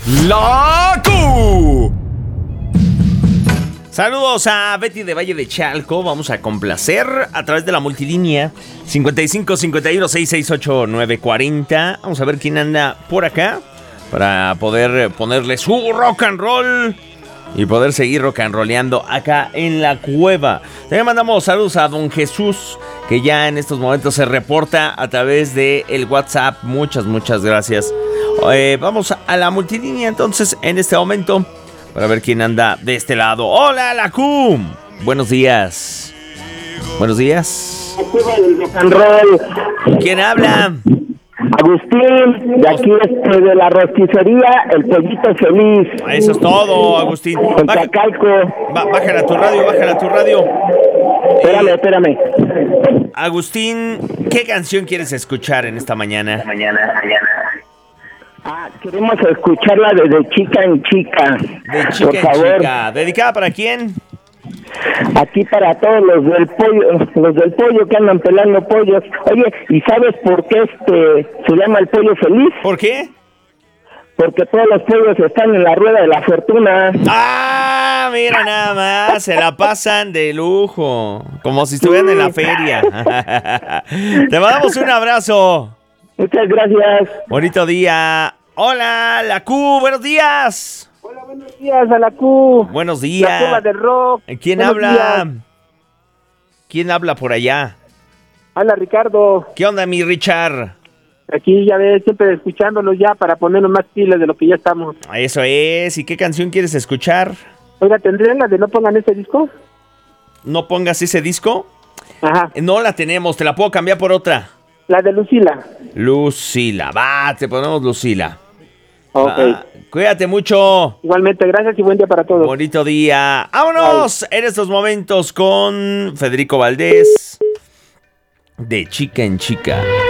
La Q. Saludos a Betty de Valle de Chalco. Vamos a complacer a través de la multilínea 55 51 668 940. Vamos a ver quién anda por acá para poder ponerle su rock and roll y poder seguir rock and rolleando acá en la cueva. También mandamos saludos a don Jesús, que ya en estos momentos se reporta a través de el WhatsApp. Muchas gracias. Vamos a la multilínea entonces en este momento para ver quién anda de este lado. ¡Hola, la Q! Buenos días. Buenos días. Rock and roll. ¿Quién habla? Agustín, de aquí de la rosticería El Pollito Feliz. Eso es todo, Agustín. En Chacalco. Bájala tu radio. Espérame. Agustín, ¿qué canción quieres escuchar en esta mañana? Queremos escucharla de chica en chica. De chica por en favor. chica. ¿Dedicada para quién? Aquí para todos los del pollo que andan pelando pollos. Oye, ¿y sabes por qué se llama El Pollo Feliz? ¿Por qué? Porque todos los pollos están en la rueda de la fortuna. ¡Ah! Mira nada más, se la pasan de lujo, como si estuvieran en la feria. Te mandamos un abrazo. Muchas gracias. Bonito día. Hola, la Q, buenos días. Hola, buenos días a la Q. Buenos días. La cueva del rock. ¿Quién Buenos habla? días. ¿Quién habla por allá? Habla Ricardo. ¿Qué onda, mi Richard? Aquí ya ves, siempre escuchándolo ya para ponernos más pilas de lo que ya estamos. Eso es. ¿Y qué canción quieres escuchar? Oiga, ¿tendrían la de No Pongan Ese Disco? ¿No pongas ese disco? Ajá. No la tenemos, te la puedo cambiar por otra. La de Lucila. Lucila, va, te ponemos Lucila. Ok. Cuídate mucho. Igualmente, gracias y buen día para todos. Bonito día. ¡Vámonos! En estos momentos con Federico Valdés. De chica en chica.